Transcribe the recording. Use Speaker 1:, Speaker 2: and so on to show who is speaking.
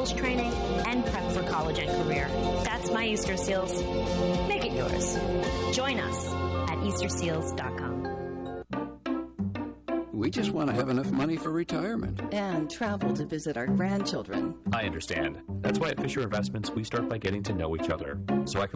Speaker 1: skills training, and prep for college and career. That's My Easter Seals. Make it yours. Join us at EasterSeals.com.
Speaker 2: We just want to have enough money for retirement.
Speaker 3: And travel to visit our grandchildren.
Speaker 4: I understand. That's why at Fisher Investments, we start by getting to know each other, so I can